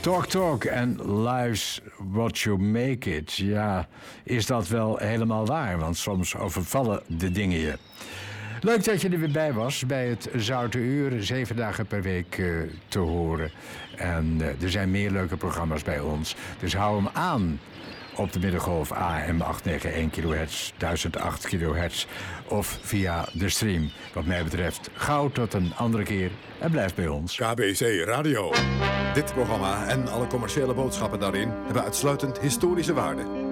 Talk en life's what you make it. Ja, is dat wel helemaal waar? Want soms overvallen de dingen je. Leuk dat je er weer bij was bij het Zoute Uur. 7 dagen per week te horen. En er zijn meer leuke programma's bij ons. Dus hou hem aan op de middengolf AM 891 kHz, 1008 kHz of via de stream. Wat mij betreft, gauw tot een andere keer en blijf bij ons. KBC Radio. Dit programma en alle commerciële boodschappen daarin hebben uitsluitend historische waarde.